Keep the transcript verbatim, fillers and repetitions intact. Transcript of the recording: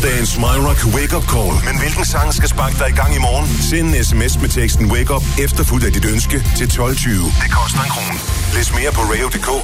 morgendagens My Rock Wake Up Call. Men hvilken sang skal sparke dig i gang i morgen? Send en sms med teksten Wake Up efterfulgt af dit ønske til tolv tyve. Det koster en krone. Læs mere på radio punktum d k